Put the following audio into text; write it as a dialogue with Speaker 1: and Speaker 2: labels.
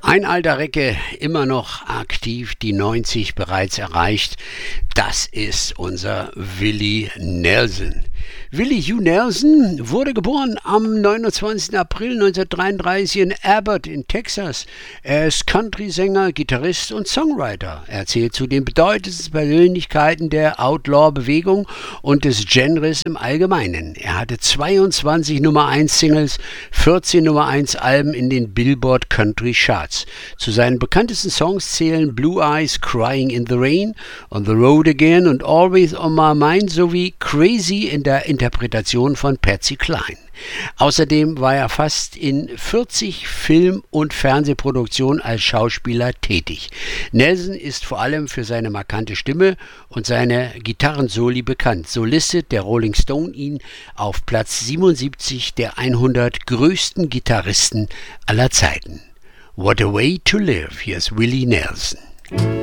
Speaker 1: Ein alter Recke, immer noch aktiv, die 90 bereits erreicht. Das ist unser Willie Nelson. Willie Hugh Nelson wurde geboren am 29. April 1933 in Abbott in Texas. Er ist Country-Sänger, Gitarrist und Songwriter. Er zählt zu den bedeutendsten Persönlichkeiten der Outlaw-Bewegung und des Genres im Allgemeinen. Er hatte 22 Nummer-1-Singles, 14 Nummer-1-Alben in den Billboard Country Charts. Zu seinen bekanntesten Songs zählen Blue Eyes, Crying in the Rain, On the Road Again und Always on My Mind sowie Crazy in der Interpretation von Patsy Cline. Außerdem war er fast in 40 Film- und Fernsehproduktionen als Schauspieler tätig. Nelson ist vor allem für seine markante Stimme und seine Gitarrensoli bekannt. So listet der Rolling Stone ihn auf Platz 77 der 100 größten Gitarristen aller Zeiten. What a way to live. Hier ist Willie Nelson.